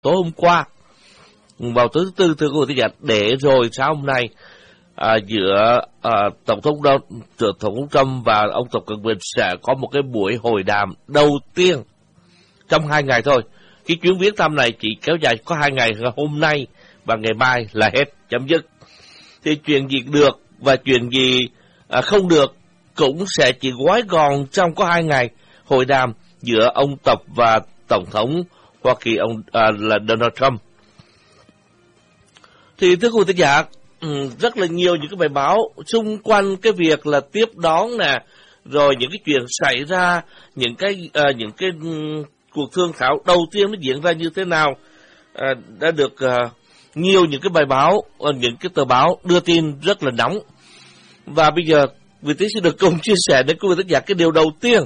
tối hôm qua, vào tối thứ Tư, thưa quý vị, để rồi sáng hôm nay giữa Tổng thống Trump và ông Tập Cận Bình sẽ có một cái buổi hội đàm đầu tiên trong 2 ngày thôi. Cái chuyến viếng thăm này chỉ kéo dài có 2 ngày, hôm nay và ngày mai là hết, chấm dứt. Thì chuyện gì được và chuyện gì không được cũng sẽ chỉ gói gọn trong có 2 ngày hội đàm giữa ông Tập và Tổng thống Hoa Kỳ là Donald Trump. Thì thưa quý vị, rất là nhiều những cái bài báo xung quanh cái việc là tiếp đón nè, rồi những cái chuyện xảy ra, những cái cuộc thương thảo đầu tiên nó diễn ra như thế nào, đã được nhiều những cái bài báo, những cái tờ báo đưa tin rất là nóng. Và bây giờ Việt Tiến sẽ được cùng chia sẻ đến quý vị tất cả cái điều đầu tiên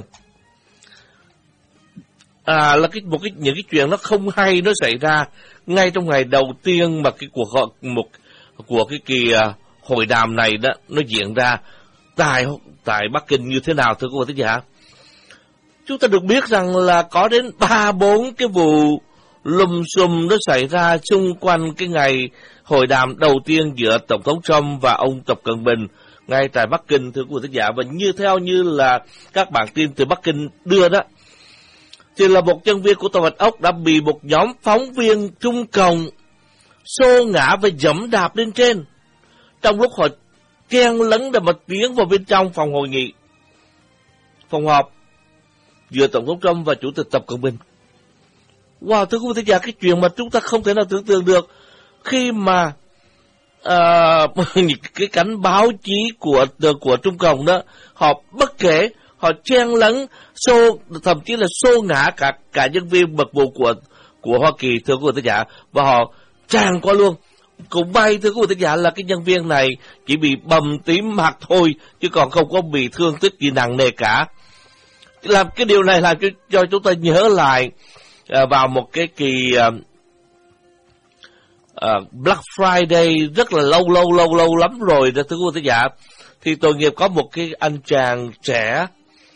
là những cái chuyện nó không hay nó xảy ra ngay trong ngày đầu tiên mà cái của cái kỳ hội đàm này đó nó diễn ra tại Bắc Kinh như thế nào, thưa quý vị thính giả. Chúng ta được biết rằng là có đến 3-4 cái vụ lùm xùm nó xảy ra xung quanh cái ngày hội đàm đầu tiên giữa Tổng thống Trump và ông Tập Cận Bình ngay tại Bắc Kinh, thưa quý vị thính giả. Và theo như là các bản tin từ Bắc Kinh đưa đó, thì là một nhân viên của Tòa Bạch Ốc đã bị một nhóm phóng viên Trung Cộng xô ngã và giẫm đạp lên trên trong lúc họ chen lấn để mà tiến vào bên trong phòng họp giữa Tổng thống Trump và Chủ tịch Tập Cận Bình. Wow, thưa quý vị thính giả, cái chuyện mà chúng ta không thể nào tưởng tượng được khi mà cái cánh báo chí của Trung Cộng đó, họ bất kể, họ chen lấn, thậm chí là xô ngã cả nhân viên mật vụ của Hoa Kỳ, thưa quý vị thính giả, và họ tràn qua luôn. Cũng may, thưa quý vị thính giả, là cái nhân viên này chỉ bị bầm tím mặt thôi, chứ còn không có bị thương tích gì nặng nề cả. Làm cái điều này làm cho chúng ta nhớ lại vào một cái kỳ Black Friday rất là lâu lắm rồi đó, thưa quý vị thính giả. Thì tội nghiệp có một cái anh chàng trẻ.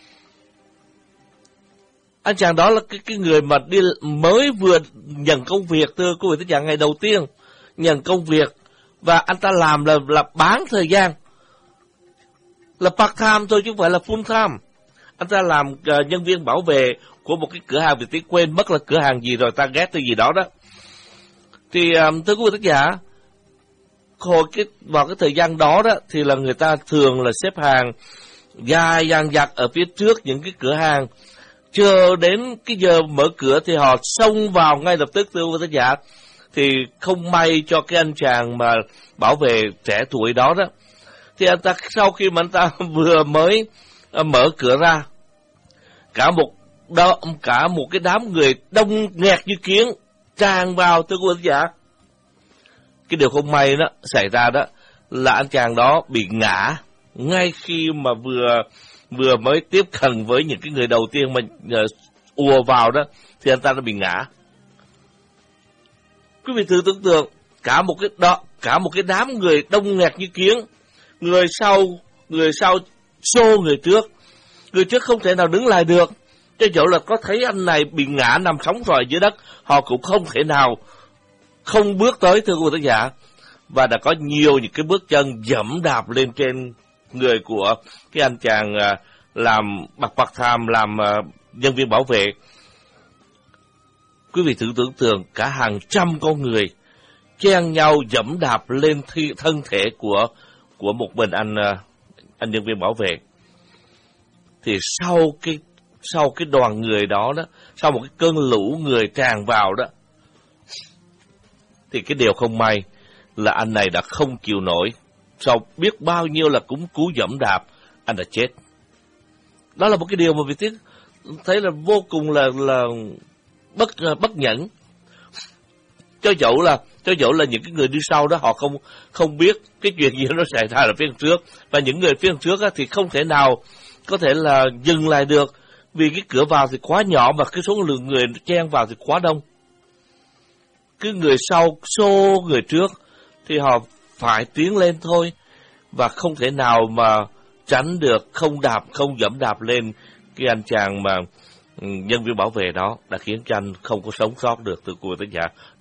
Anh chàng đó là cái người mà mới vừa nhận công việc, thưa quý vị thính giả, ngày đầu tiên nhận công việc, và anh ta làm là bán thời gian, là part time thôi chứ không phải là full time. Anh ta làm nhân viên bảo vệ của một cái cửa hàng, vì tí quên mất là cửa hàng gì rồi, Target hay gì đó đó. Thì thưa quý vị thính giả, vào cái thời gian đó đó thì là người ta thường là xếp hàng dài dằng dặc ở phía trước những cái cửa hàng, chờ đến cái giờ mở cửa thì họ xông vào ngay lập tức, thưa quý vị thính giả. Thì không may cho cái anh chàng mà bảo vệ trẻ tuổi đó đó, thì anh ta sau khi mà anh ta vừa mới mở cửa ra, cả một cái đám người đông nghẹt như kiến tràn vào, thưa quý vị thính giả. Cái điều không may đó xảy ra đó là anh chàng đó bị ngã ngay khi mà vừa mới tiếp cận với những cái người đầu tiên mà ùa vào đó, thì anh ta đã bị ngã. Quý vị thử tưởng tượng, cả một cái đám người đông nghẹt như kiến, người sau xô người trước không thể nào đứng lại được. Cho dẫu là có thấy anh này bị ngã nằm sóng xoài dưới đất, họ cũng không thể nào không bước tới, thưa quý vị thính giả. Và đã có nhiều những cái bước chân giẫm đạp lên trên người của cái anh chàng làm part time, làm nhân viên bảo vệ. Quý vị thử tưởng tượng, cả hàng trăm con người chen nhau giẫm đạp lên thân thể của một mình anh nhân viên bảo vệ. Thì sau cái đoàn người đó, sau một cái cơn lũ người tràn vào đó, thì cái điều không may là anh này đã không chịu nổi. Sau biết bao nhiêu là cúng cú giẫm đạp, anh đã chết. Đó là một cái điều mà Việt Tiến thấy là vô cùng là bất nhẫn. Cho dẫu là những cái người đi sau đó họ không biết cái chuyện gì nó xảy ra ở phía trước, và những người phía trước thì không thể nào có thể là dừng lại được, vì cái cửa vào thì quá nhỏ và cái số lượng người chen vào thì quá đông. Cứ người sau xô người trước thì họ phải tiến lên thôi, và không thể nào mà tránh được, không giẫm đạp lên cái anh chàng mà nhân viên bảo vệ đó đã khiến cho anh không có sống sót được, từ quý thính giả.